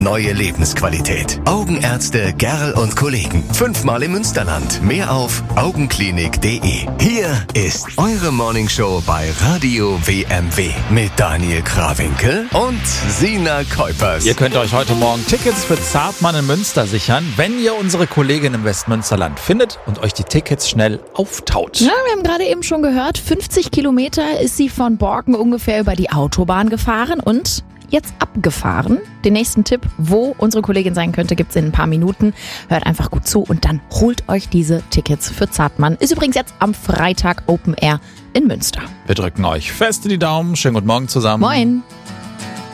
Neue Lebensqualität. Augenärzte Gerl und Kollegen. 5-mal im Münsterland. Mehr auf augenklinik.de. Hier ist eure Morningshow bei Radio WMW mit Daniel Krawinkel und Sina Kuipers. Ihr könnt euch heute Morgen Tickets für Zartmann in Münster sichern, wenn ihr unsere Kollegin im Westmünsterland findet und euch die Tickets schnell auftaut. Ja, wir haben gerade eben schon gehört, 50 Kilometer ist sie von Borken ungefähr über die Autobahn gefahren und jetzt abgefahren. Den nächsten Tipp, wo unsere Kollegin sein könnte, gibt's in ein paar Minuten. Hört einfach gut zu und dann holt euch diese Tickets für Zartmann. Ist übrigens jetzt am Freitag Open Air in Münster. Wir drücken euch fest in die Daumen. Schönen guten Morgen zusammen. Moin.